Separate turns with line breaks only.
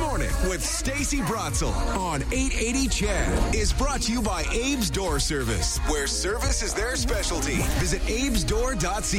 Morning with Stacey Brotzel on 880 Chad is brought to you by Abe's Door Service, where service is their specialty. Visit abesdoor.ca.